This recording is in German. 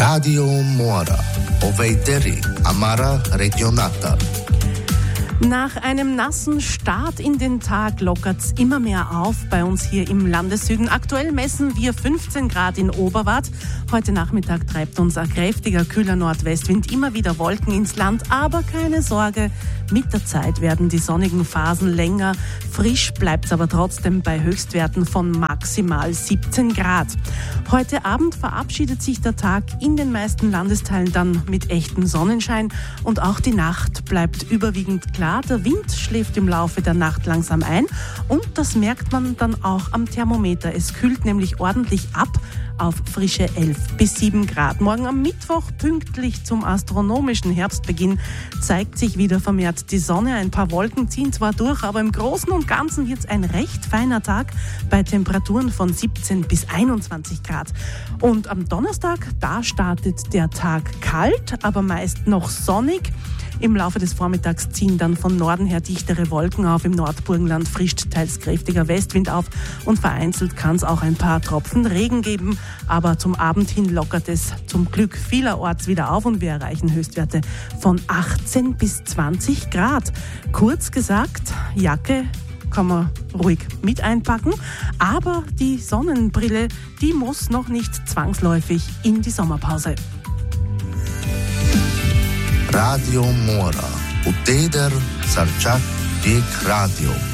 Radio Mora, Oveiteri, Amara Regionata. Nach einem nassen Start in den Tag lockert's immer mehr auf bei uns hier im Landessüden. Aktuell messen wir 15 Grad in Oberwart. Heute Nachmittag treibt uns ein kräftiger, kühler Nordwestwind immer wieder Wolken ins Land. Aber keine Sorge, mit der Zeit werden die sonnigen Phasen länger. Frisch bleibt's aber trotzdem bei Höchstwerten von maximal 17 Grad. Heute Abend verabschiedet sich der Tag in den meisten Landesteilen dann mit echtem Sonnenschein. Und auch die Nacht bleibt überwiegend klar. Der Wind schläft im Laufe der Nacht langsam ein und das merkt man dann auch am Thermometer. Es kühlt nämlich ordentlich ab auf frische 11 bis 7 Grad. Morgen am Mittwoch, pünktlich zum astronomischen Herbstbeginn, zeigt sich wieder vermehrt die Sonne. Ein paar Wolken ziehen zwar durch, aber im Großen und Ganzen wird es ein recht feiner Tag bei Temperaturen von 17 bis 21 Grad. Und am Donnerstag, da startet der Tag kalt, aber meist noch sonnig. Im Laufe des Vormittags ziehen dann von Norden her dichtere Wolken auf. Im Nordburgenland frischt teils kräftiger Westwind auf und vereinzelt kann es auch ein paar Tropfen Regen geben. Aber zum Abend hin lockert es zum Glück vielerorts wieder auf und wir erreichen Höchstwerte von 18 bis 20 Grad. Kurz gesagt, Jacke kann man ruhig mit einpacken, aber die Sonnenbrille, die muss noch nicht zwangsläufig in die Sommerpause. Radio Mora, Uteder Sarchak Dik Radio.